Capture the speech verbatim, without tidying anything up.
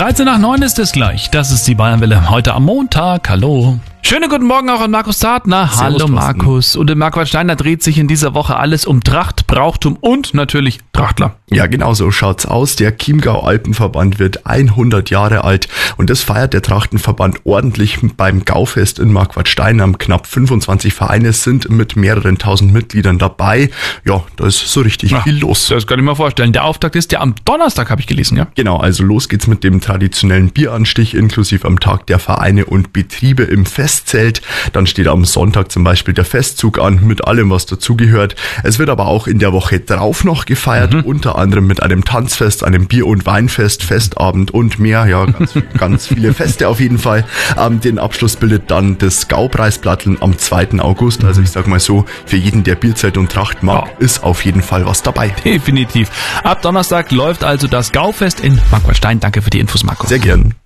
dreizehn nach neun ist es gleich. Das ist die Bayernwelle heute am Montag. Hallo. Schönen guten Morgen auch an Markus Zartner. Hallo Markus. Und in Marquardt Steiner dreht sich in dieser Woche alles um Tracht, Brauchtum und natürlich Trachtler. Ja, genau so schaut's aus. Der Chiemgau Alpenverband wird hundert Jahre alt und das feiert der Trachtenverband ordentlich beim Gaufest in Marquardt Steiner. Knapp fünfundzwanzig Vereine sind mit mehreren tausend Mitgliedern dabei. Ja, da ist so richtig Ach, viel los. Das kann ich mir vorstellen. Der Auftakt ist ja am Donnerstag, habe ich gelesen, ja? Genau, also los geht's mit dem traditionellen Bieranstich inklusive am Tag der Vereine und Betriebe im Festzelt. Dann steht am Sonntag zum Beispiel der Festzug an mit allem, was dazugehört. Es wird aber auch in der Woche drauf noch gefeiert, mhm. unter anderem mit einem Tanzfest, einem Bier- und Weinfest, Festabend und mehr. Ja, ganz, ganz viele Feste auf jeden Fall. Ähm, den Abschluss bildet dann das Gaupreisblatteln am zweiten August. Also ich sag mal so, für jeden, der Bierzelt und Tracht mag, ja. ist auf jeden Fall was dabei. Definitiv. Ab Donnerstag läuft also das Gaufest in Marquardt Stein. Danke für die Infos, Markus. Sehr gern.